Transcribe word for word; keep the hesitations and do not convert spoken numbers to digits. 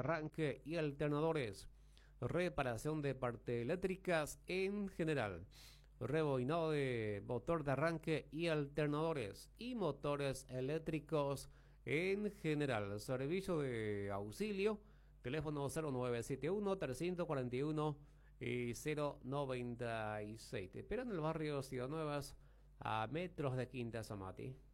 arranque y alternadores. Reparación de partes eléctricas en general. Rebobinado de motor de arranque y alternadores y motores eléctricos en general. Servicio de auxilio. Teléfono cero nueve siete uno, tres cuatro uno y cero noventa y seis. Te esperan en el barrio Ciudad Nuevas, a metros de Quinta Zamati.